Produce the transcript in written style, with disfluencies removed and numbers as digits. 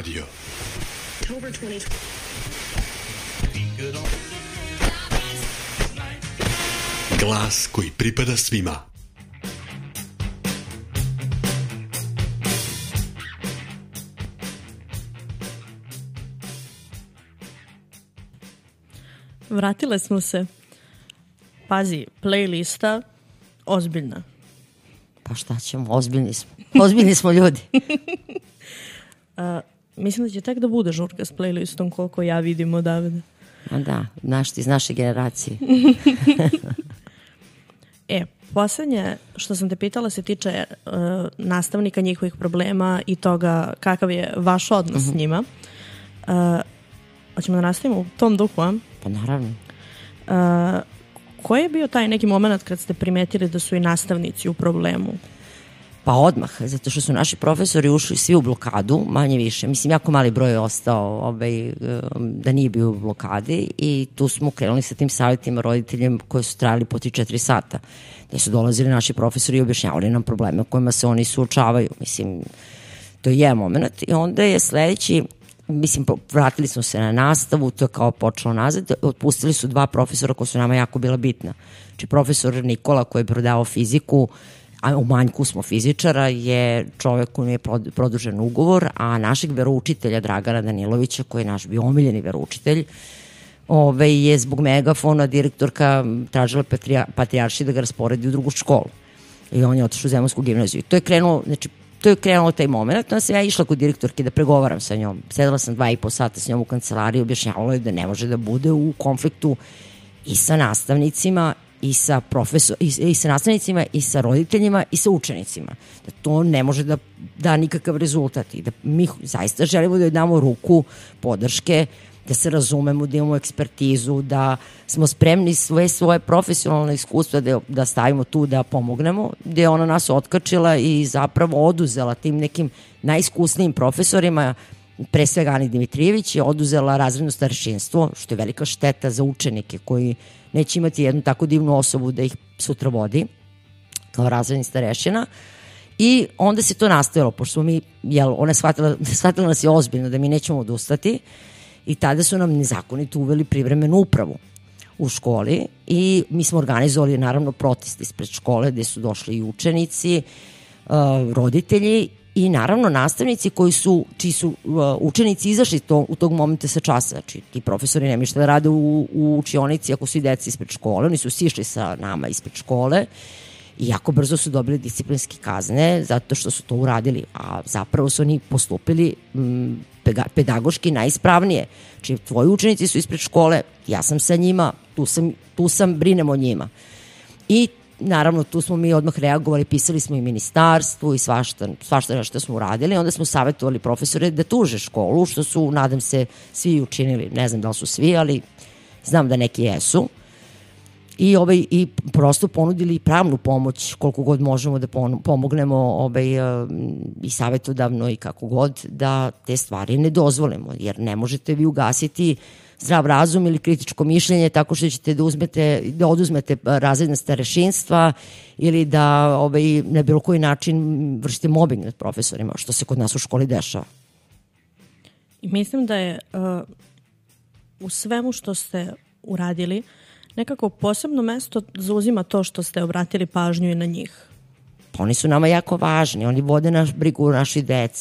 Radio. Glas koji pripada svima. Vratile smo se. Pazi, playlista ozbiljna. Pa šta ćemo, ozbiljni smo. Ozbiljni smo ljudi. Mislim da će tek da bude žurka s playlistom koliko ja vidim odavde. A da, iz naše generacije. Poslednje što sam te pitala se tiče nastavnika, njihovih problema i toga kakav je vaš odnos s njima. Hoćemo da nastavimo u tom duhu, a? Pa naravno. Koji je bio taj neki moment kad ste primetili da su i nastavnici u problemu? Pa odmah, zato što su naši profesori ušli svi u blokadu, manje više. Mislim, jako mali broj je ostao da nije bio u blokadi i tu smo krenuli sa tim savjetima roditeljima koji su trajali po 3-4 sata, gde su dolazili naši profesori i objašnjavali nam probleme u kojima se oni suočavaju. Mislim, to je jedan moment. I onda je sledeći, vratili smo se na nastavu, to je kao počelo nazad, otpustili su 2 profesora koja su nama jako bila bitna. Znači, profesor Nikola koji je prodavao fiziku, a u manjku smo fizičara, je čovjek koji je produžen ugovor, a našeg veroučitelja Dragana Danilovića, koji je naš bio omiljeni veroučitelj, je zbog megafona direktorka tražila Patrijarši da ga rasporedi u drugu školu. I on je otišao u Zemunsku gimnaziju. I to je krenulo taj moment. Onda sam ja išla kod direktorke da pregovaram sa njom. Sedela sam 2,5 sata s njom u kancelariji i objašnjavala je da ne može da bude u konfliktu i sa nastavnicima i sa nastavnicima i sa roditeljima i sa učenicima. Da to ne može da da nikakav rezultat i da mi zaista želimo da joj damo ruku podrške, da se razumemo, da imamo ekspertizu, da smo spremni svoje profesionalne iskustva da stavimo tu, da pomognemo, gde je ona nas otkačila i zapravo oduzela tim nekim najiskusnijim profesorima, pre svega Ani Dimitrijević je oduzela razredno starešinstvo, što je velika šteta za učenike koji neće imati jednu tako divnu osobu da ih sutra vodi kao razredni starešina. I onda se to nastavilo, pošto smo mi, ona shvatila nas je ozbiljno da mi nećemo odustati i tada su nam nezakonito uveli privremenu upravu u školi i mi smo organizovali naravno protest ispred škole gde su došli i učenici, roditelji i naravno nastavnici čiji su učenici izašli u tog momenta sa časa. Znači ti profesori nemaju šta da rade u učionici ako su i deca ispred škole, oni su sišli sa nama ispred škole i jako brzo su dobili disciplinske kazne zato što su to uradili, a zapravo su oni postupili pedagoški najispravnije. Znači tvoji učenici su ispred škole, ja sam sa njima, tu sam, brinem o njima. I naravno tu smo mi odmah reagovali, pisali smo i ministarstvu i svašta što smo uradili. Onda smo savjetovali profesore da tuže školu, što su, nadam se, svi učinili. Ne znam da li su svi, ali znam da neki jesu. I prosto ponudili pravnu pomoć koliko god možemo da pomognemo i savjetodavno i kako god da te stvari ne dozvolimo, jer ne možete vi ugasiti zdrav razum ili kritičko mišljenje tako što ćete da oduzmete razredna starešinstva ili da na bilo koji način vršite mobbing nad profesorima, što se kod nas u školi dešava. I mislim da je u svemu što ste uradili nekako posebno mesto zauzima to što ste obratili pažnju i na njih. Oni su nama jako važni, oni vode brigu o našoj deci.